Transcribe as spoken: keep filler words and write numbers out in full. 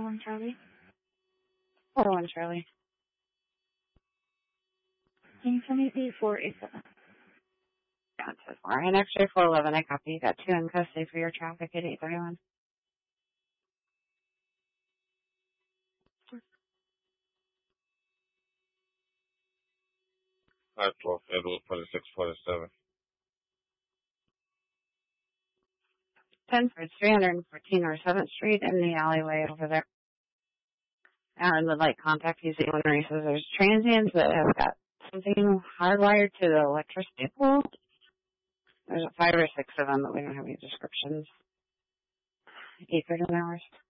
one, Charlie. four oh one, Charlie. Can you tell me the four eight seven? Got to four. And X-ray four eleven, I copy. You got two in custody for your traffic at eight thirty-one. five twelve, Edward, forty-six forty-seven. ten for three fourteen North seventh Street in the alleyway over there. And the light contact you see when he says there's transients that have got something hardwired to the electricity pole. There's five or six of them, but we don't have any descriptions. eight thirty hours.